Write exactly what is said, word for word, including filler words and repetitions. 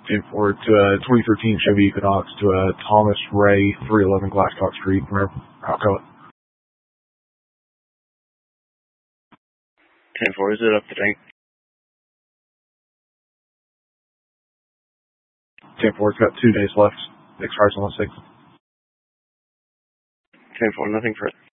ten four to a twenty thirteen Chevy Equinox to a Thomas Ray, three eleven Glasscock Street, Alcoa. ten four, is it up to date? ten four, it's got two days left. Expires on the sixth. ten four, nothing further.